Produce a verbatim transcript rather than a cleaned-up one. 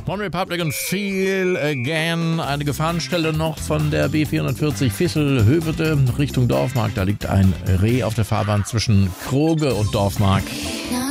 One Republic und Feel Again. Eine Gefahrenstelle noch von der B vierhundertvierzig Vissel-Hövelte Richtung Dorfmark. Da liegt ein Reh auf der Fahrbahn zwischen Kroge und Dorfmark.